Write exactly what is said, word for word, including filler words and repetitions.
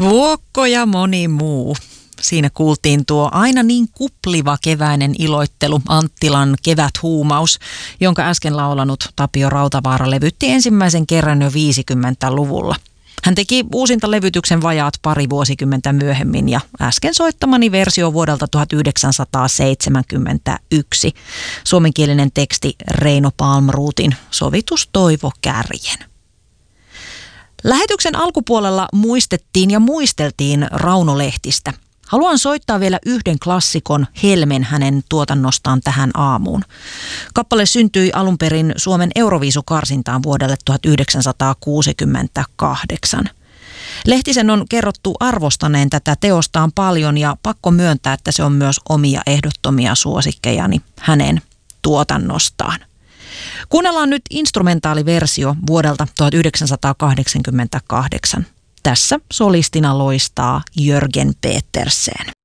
Vuokko ja moni muu. Siinä kuultiin tuo aina niin kupliva keväinen iloittelu, Anttilan keväthuumaus, jonka äsken laulanut Tapio Rautavaara levytti ensimmäisen kerran jo viisikymmentäluvulla. Hän teki uusinta levytyksen vajaat pari vuosikymmentä myöhemmin ja äsken soittamani versio vuodelta tuhatyhdeksänsataaseitsemänkymmentäyksi. Suomenkielinen teksti Reino Palmrootin, sovitus Toivo Kärjen. Lähetyksen alkupuolella muistettiin ja muisteltiin Rauno Lehtistä. Haluan soittaa vielä yhden klassikon Helmen hänen tuotannostaan tähän aamuun. Kappale syntyi alun perin Suomen Euroviisukarsintaan vuodelle tuhatyhdeksänsataakuusikymmentäkahdeksan. Lehtisen on kerrottu arvostaneen tätä teostaan paljon ja pakko myöntää, että se on myös omia ehdottomia suosikkejani hänen tuotannostaan. Kuunnellaan nyt instrumentaaliversio vuodelta tuhatyhdeksänsataakahdeksankymmentäkahdeksan. Tässä solistina loistaa Jörgen Petersen.